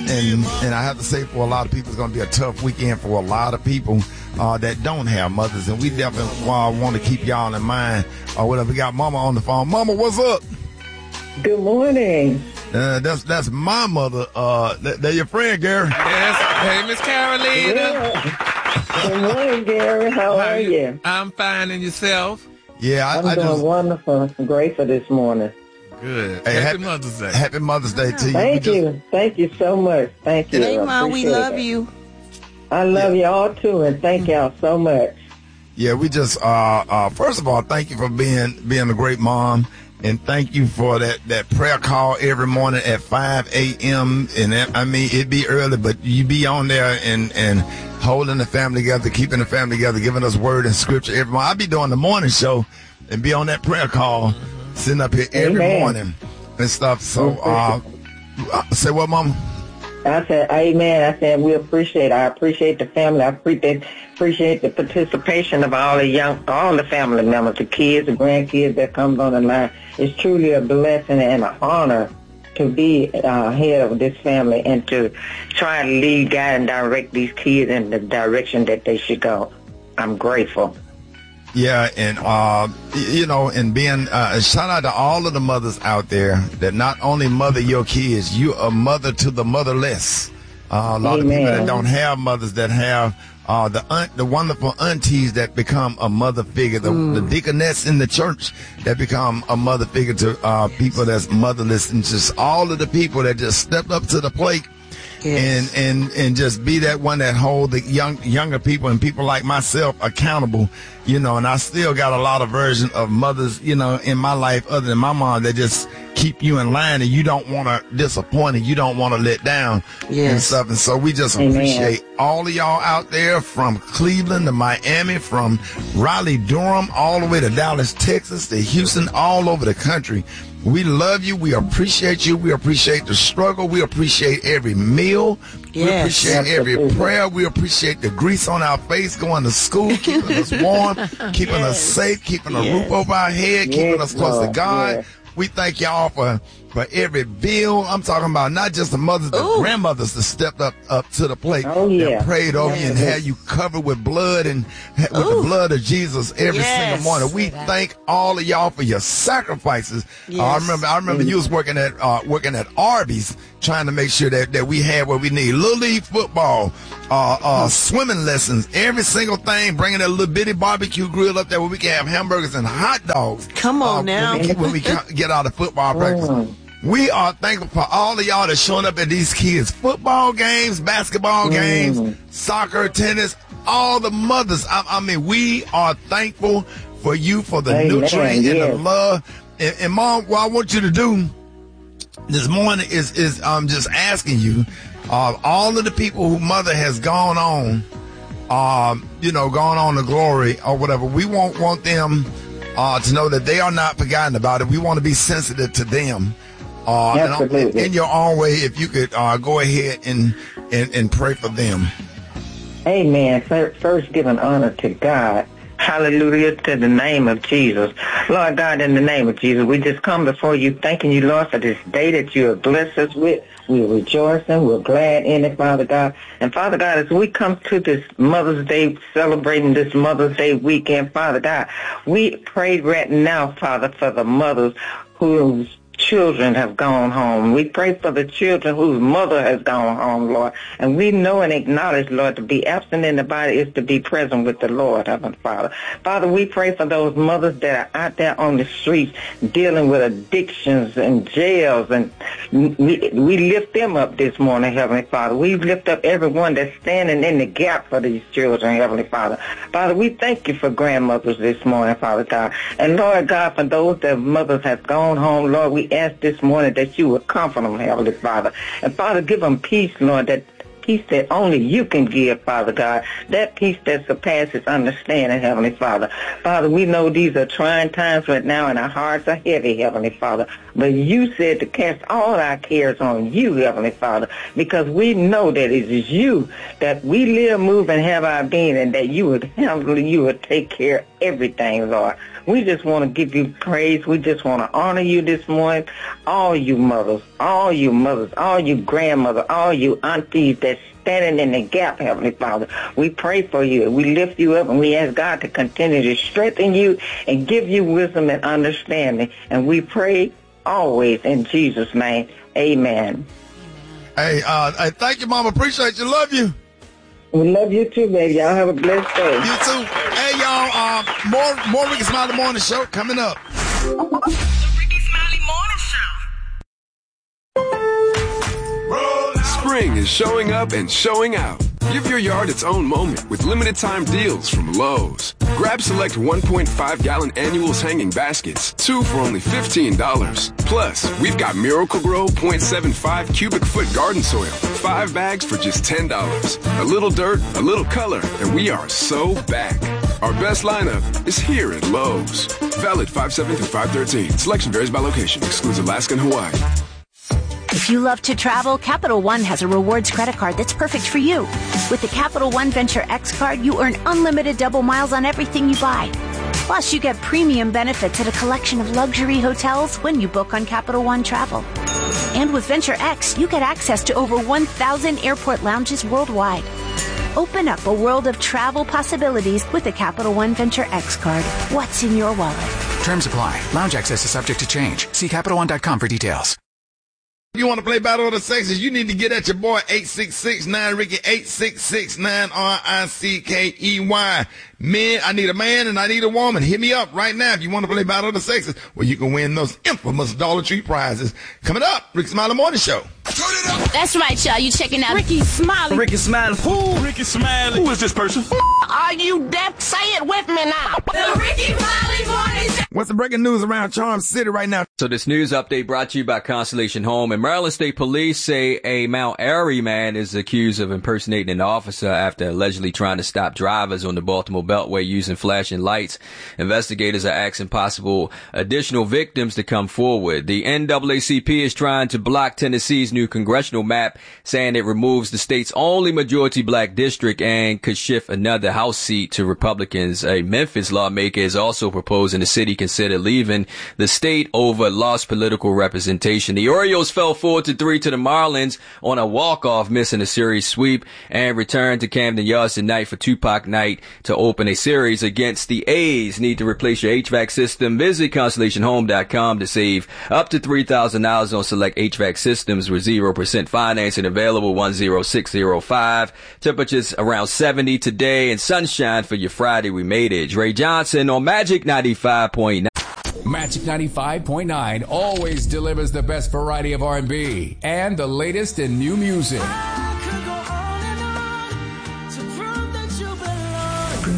and I have to say, for a lot of people, it's going to be a tough weekend for a lot of people that don't have mothers, and we definitely want to keep y'all in mind. Whatever. We got Mama on the phone. Mama, what's up? Good morning. That's my mother. They're your friend, Gary. Yes. Hey, Miss Carolina. Yeah. Good morning, Gary. How are you? I'm fine, and yourself? Yeah, I'm doing wonderful. I'm grateful this morning. Good. Hey, Happy Mother's Day. Happy Mother's Day to you. Thank you. Thank you so much. Thank you. Hey, Mom, we love you. I love y'all too, and thank y'all so much. Yeah, we just first of all, thank you for being a great mom, and thank you for that prayer call every morning at 5 a.m. And I mean, it'd be early, but you be on there and holding the family together, keeping the family together, giving us word and scripture every morning. I be doing the morning show and be on that prayer call, sitting up here every morning and stuff. So, say what, Mama? I said, amen. I said, I appreciate the family. I appreciate the participation of all the family members, the kids, the grandkids that comes on the line. It's truly a blessing and an honor to be head of this family and to try to lead, guide, and direct these kids in the direction that they should go. I'm grateful. Yeah, and and being shout out to all of the mothers out there that not only mother your kids, you are mother to the motherless. A lot of people that don't have mothers that have the wonderful aunties that become a mother figure, the deaconess in the church that become a mother figure to people that's motherless, and just all of the people that just stepped up to the plate. Yes. And just be that one that hold the younger people and people like myself accountable, and I still got a lot of versions of mothers, in my life other than my mom that just keep you in line, and you don't want to disappoint and you don't want to let down and stuff. And so we just appreciate all of y'all out there from Cleveland to Miami, from Raleigh, Durham, all the way to Dallas, Texas, to Houston, all over the country. We love you. We appreciate you. We appreciate the struggle. We appreciate every meal. We appreciate every prayer. We appreciate the grease on our face going to school, keeping us warm, keeping us safe, keeping a roof over our head, keeping us close to God. We thank y'all for every bill. I'm talking about not just the mothers, the grandmothers that stepped up to the plate and prayed over you and had you covered with blood and with the blood of Jesus every single morning. We thank all of y'all for your sacrifices. I remember you was working at Arby's trying to make sure that we had what we need. Little league football, swimming lessons, every single thing, bringing that little bitty barbecue grill up there where we can have hamburgers and hot dogs. Come on now. When we get out of football practice. We are thankful for all of y'all that's showing up at these kids' football games, basketball games, soccer, tennis, all the mothers. I mean, we are thankful for you, for the nurturing and the love. And Mom, what I want you to do this morning is just asking you, all of the people who mother has gone on, gone on to glory or whatever, we want them to know that they are not forgotten about it. We want to be sensitive to them. And in your own way, if you could go ahead and pray for them. Amen. First, give an honor to God. Hallelujah to the name of Jesus. Lord God, in the name of Jesus, we just come before you, thanking you, Lord, for this day that you have blessed us with. We're rejoicing. We're glad in it, Father God. And Father God, as we come to this Mother's Day, celebrating this Mother's Day weekend, Father God, we pray right now, Father, for the mothers whose children have gone home. We pray for the children whose mother has gone home, Lord. And we know and acknowledge, Lord, to be absent in the body is to be present with the Lord, Heavenly Father. Father, we pray for those mothers that are out there on the streets dealing with addictions and jails. And we lift them up this morning, Heavenly Father. We lift up everyone that's standing in the gap for these children, Heavenly Father. Father, we thank you for grandmothers this morning, Father God. And Lord God, for those that mothers have gone home, Lord, we ask this morning that you would comfort them, Heavenly Father. And Father, give them peace, Lord, that peace that only you can give, Father God. That peace that surpasses understanding, Heavenly Father. Father, we know these are trying times right now and our hearts are heavy, Heavenly Father. But you said to cast all our cares on you, Heavenly Father, because we know that it is you that we live, move, and have our being, and that you would handle, you would take care of everything, Lord. We just want to give you praise. We just want to honor you this morning. All you mothers, all you grandmothers, all you aunties that's standing in the gap, Heavenly Father. We pray for you. We lift you up, and we ask God to continue to strengthen you and give you wisdom and understanding. And we pray always in Jesus' name. Amen. Hey, thank you, Mama. Appreciate you. Love you. We love you too, baby. Y'all have a blessed day. You too. Hey, y'all, more Ricky Smiley Morning Show coming up. The Ricky Smiley Morning Show. Spring is showing up and showing out. Give your yard its own moment with limited time deals from Lowe's. Grab select 1.5-gallon annuals hanging baskets, 2 for only $15. Plus, we've got Miracle-Gro 0.75 cubic foot garden soil, 5 bags for just $10. A little dirt, a little color, and we are so back. Our best lineup is here at Lowe's. Valid 5/7 through 5/13. Selection varies by location. Excludes Alaska and Hawaii. If you love to travel, Capital One has a rewards credit card that's perfect for you. With the Capital One Venture X card, you earn unlimited double miles on everything you buy. Plus, you get premium benefits at a collection of luxury hotels when you book on Capital One Travel. And with Venture X, you get access to over 1,000 airport lounges worldwide. Open up a world of travel possibilities with the Capital One Venture X card. What's in your wallet? Terms apply. Lounge access is subject to change. See CapitalOne.com for details. If you want to play Battle of the Sexes, you need to get at your boy 866-9-RICKY, 866-9-RICKEY. Men, I need a man and I need a woman. Hit me up right now if you want to play Battle of the Sexes, where you can win those infamous Dollar Tree prizes. Coming up, Ricky Smiley Morning Show. That's right, y'all. You checking out Ricky Smiley. Ricky Smiley. Who? Ricky Smiley. Who is this person? Are you deaf? Say it with me now. The Ricky Smiley Morning Show. What's the breaking news around Charm City right now? So this news update brought to you by Constellation Home. And Maryland State Police say a Mount Airy man is accused of impersonating an officer after allegedly trying to stop drivers on the Baltimore Beltway using flashing lights. Investigators are asking possible additional victims to come forward. The NAACP is trying to block Tennessee's new congressional map, saying it removes the state's only majority black district and could shift another House seat to Republicans. A Memphis lawmaker is also proposing the city consider leaving the state over lost political representation. The Orioles fell 4-3 to the Marlins on a walk-off, missing a series sweep, and returned to Camden Yards tonight for Tupac Night to open a series against the A's. Need to replace your HVAC system? Visit ConstellationHome.com to save up to $3,000 on select HVAC systems with 0% financing available. 10605. Temperatures around 70 today and sunshine for your Friday. We made it. Dre Johnson on Magic 95.9. Magic 95.9 always delivers the best variety of R&B and the latest in new music.